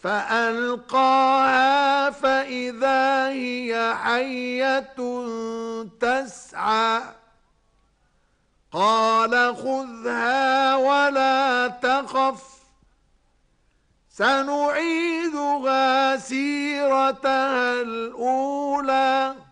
فألقاها فإذا هي حية تسعى قال خذها ولا تخف سنعيدها سيرتها الأولى